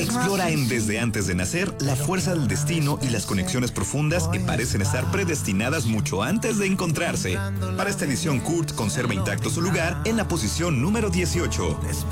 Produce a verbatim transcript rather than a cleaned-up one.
Explora en Desde antes de nacer la fuerza del destino y las conexiones profundas que parecen estar predestinadas mucho antes de encontrarse. Para esta edición, Kurt conserva intacto su lugar en la posición número dieciocho.